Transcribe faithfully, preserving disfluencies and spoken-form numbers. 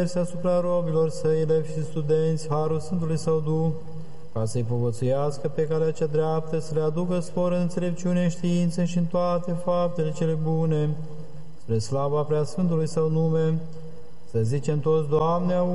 asupra robilor săi, elevi și studenți, harul Sfântului Său Duh, ca să-i povățuiască pe calea cea dreaptă, să le aducă spor în înțelepciune, știință și în toate faptele cele bune, spre slava Preasfântului Său nume, să zicem toți, Doamne,